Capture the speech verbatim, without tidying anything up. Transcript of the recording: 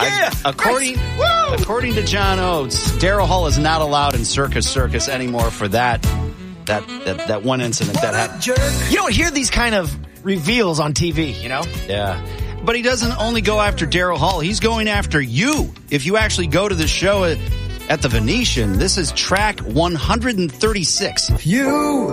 Yeah. According Nice. according to John Oates, Daryl Hall is not allowed in Circus Circus anymore for that that that, that one incident that happened. You don't hear these kind of reveals on T V, you know? Yeah. But he doesn't only go after Daryl Hall. He's going after you. If you actually go to the show at, at the Venetian, this is track one hundred thirty-six. You